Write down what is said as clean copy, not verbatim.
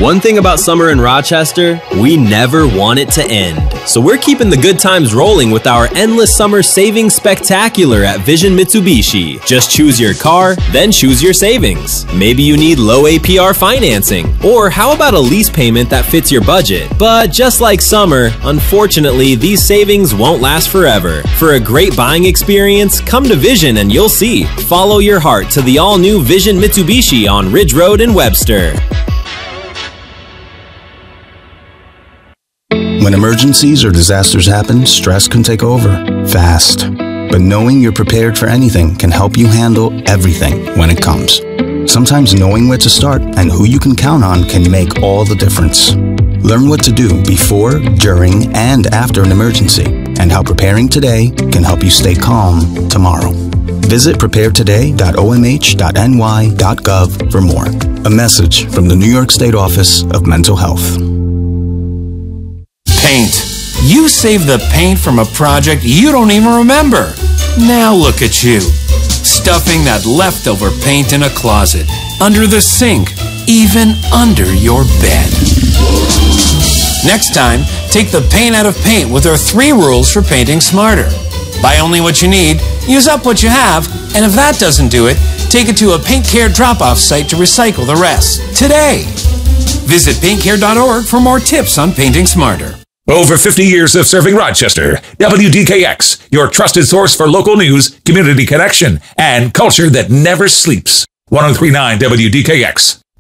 One thing about summer in Rochester, we never want it to end. So we're keeping the good times rolling with our Endless Summer Savings Spectacular at Vision Mitsubishi. Just choose your car, then choose your savings. Maybe you need low APR financing, or how about a lease payment that fits your budget? But just like summer, unfortunately, these savings won't last forever. For a great buying experience, come to Vision and you'll see. Follow your heart to the all-new Vision Mitsubishi on Ridge Road in Webster. When emergencies or disasters happen, stress can take over fast. But knowing you're prepared for anything can help you handle everything when it comes. Sometimes knowing where to start and who you can count on can make all the difference. Learn what to do before, during, and after an emergency, and how preparing today can help you stay calm tomorrow. Visit preparetoday.omh.ny.gov for more. A message from the New York State Office of Mental Health. Paint. You saved the paint from a project you don't even remember. Now look at you, stuffing that leftover paint in a closet, under the sink, even under your bed. Next time, take the pain out of paint with our 3 rules for painting smarter. Buy only what you need, use up what you have, and if that doesn't do it, take it to a Paint Care drop-off site to recycle the rest. Today. Visit paintcare.org for more tips on painting smarter. Over 50 years of serving Rochester, WDKX, your trusted source for local news, community connection, and culture that never sleeps. 103.9 WDKX.